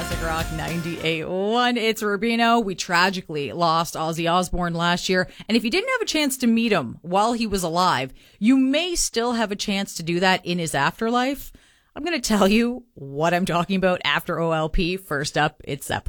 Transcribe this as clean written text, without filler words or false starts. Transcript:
Classic Rock 98.1. It's Rubino. We tragically lost Ozzy Osbourne last year. And if you didn't have a chance to meet him while he was alive, you may still have a chance to do that in his afterlife. I'm going to tell you what I'm talking about after OLP. First up, it's Zeppelin.